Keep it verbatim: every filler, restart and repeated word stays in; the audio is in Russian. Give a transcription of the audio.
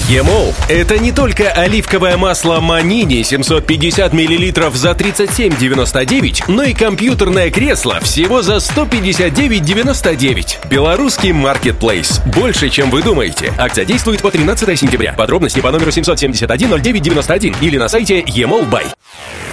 Емол – это не только оливковое масло Манини семьсот пятьдесят миллилитров за тридцать семь девяносто девять, но и компьютерное кресло всего за сто пятьдесят девять девяносто девять. Белорусский маркетплейс. Больше, чем вы думаете. Акция действует по тринадцатое сентября. Подробности по номеру семь семь один ноль девять девяносто один или на сайте Емол Бай.